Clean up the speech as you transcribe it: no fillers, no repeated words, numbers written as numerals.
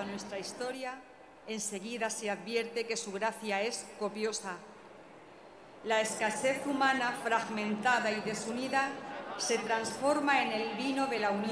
toda nuestra historia, enseguida se advierte que su gracia es copiosa. La escasez humana, fragmentada y desunida, se transforma en el vino de la unión